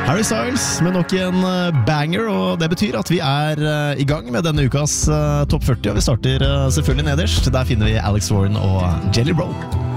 Harry Styles med nok en banger, og det betyr at vi I gang med denne ukas Topp 40, og vi starter selvfølgelig nederst. Der finner vi Alex Warren og Jelly Roll.